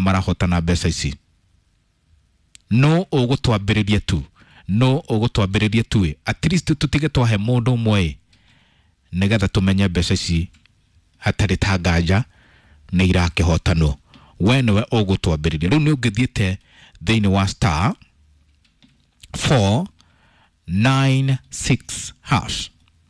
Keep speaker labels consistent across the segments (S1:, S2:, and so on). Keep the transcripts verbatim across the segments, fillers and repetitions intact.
S1: marahotana mbeca ici no ugutwambiriria tu no ugutwambiriria tu at least tutige twahe mundu mwe nigetha tumenye mbeca ici hatari tangaja ni irakihotano we niwe ugutwambiriria riu ni ungithiete thiini wa star four nine six hash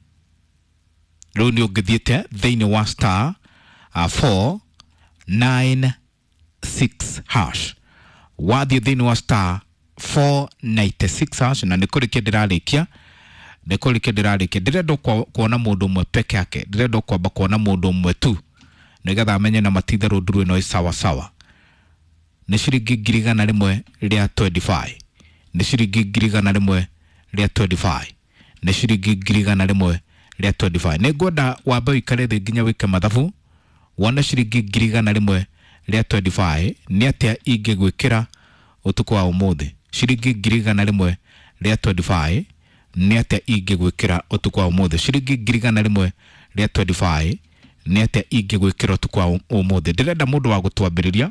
S1: riu ni ungithiete thiini wa star uh, four nine six hash wathi thiini wa star four ninety six hash na nikurikia ndirarikia nikurikia ndirarikia ndirenda kuona mundu mwe peke yake ndirenda kwamba kuona mundu mwe tu nigetha amenye na matitharu nduru ino sawa sawa ni ciringi ngiri igana rimwe ria twenty-five ni ciringi ngiri igana rimwe ria twenty-five ni ciringi ngiri igana rimwe ria twenty-five ni ngwenda wambe wikare thi nginya wike mathabu wona ciringi ngiri igana rimwe ria twenty-five ni atia ingigwikira utuku wa umuthi ciringi ngiri igana rimwe ria twenty-five ni atia ingigwikira utuku wa umuthi ciringi ngiri igana rimwe ria twenty-five ni atia ingigwikira utuku wa umuthi ndirenda mundu wa gutwambiriria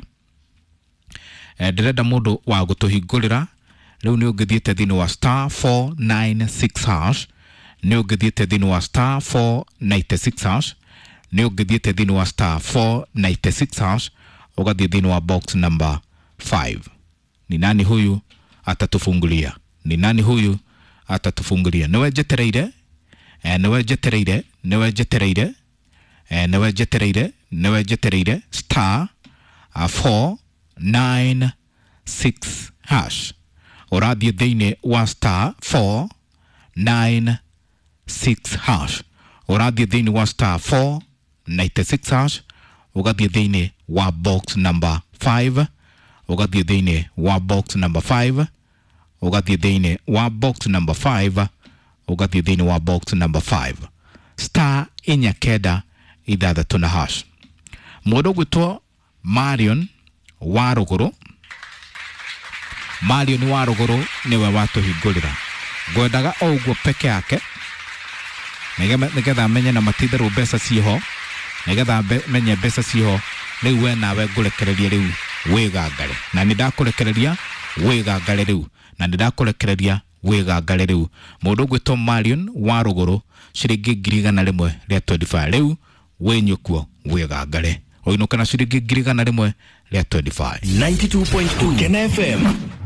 S1: eh ndirenda mundu wa gutuhingurira riu ni ungithiete thiini wa star four nine six hash ni ungithiete thiini wa star four ninety six hash ni ungithiete thiini wa star four ninety six hash ugathie thiini wa box number five ni nani huyu atatufungulia ni nani huyu atatufungulia niwe jetereire eh niwe jetereire niwe jetereire eh niwe jetereire niwe jetereire star uh, four nine six hash urathie thiini wa star four nine six hash urathie thiini wa star four ninety six hash ugathie thiini wa box number five ugathie thiini wa box number five ugathie thiini wa box number five ugathie thiini wa box number five star inya kenda ithathatu na hash mundu gwitwo Marion Waruguru Marion Waruguru niwe watuhingurira ngwendaga o uguo peke yake nigetha amenye na matitharu mbeca ciho nigetha menye mbeca ciho riu we nawe ngurekereria riu wigangare na nindakurekereria wigangare riu na nindakurekereria wigangare riu mundu gwitwo Marion Waruguru ciringi ngiri igana rimwe ria twenty-five riu wenyukuo wigangare oinukana ciringi ngiri igana rimwe ria twenty-five
S2: ninety-two point two Ken F M